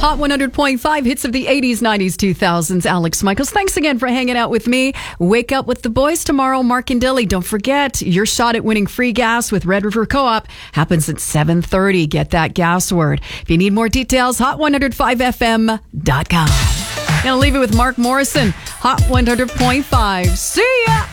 Hot 100.5 hits of the 80s, 90s, 2000s. Alex Michaels, thanks again for hanging out with me. Wake up with the boys tomorrow, Mark and Dilly. Don't forget, your shot at winning free gas with Red River Co-op happens at 7:30. Get that gas word. If you need more details, hot105fm.com. Gonna leave it with Mark Morrison, Hot 100.5. See ya!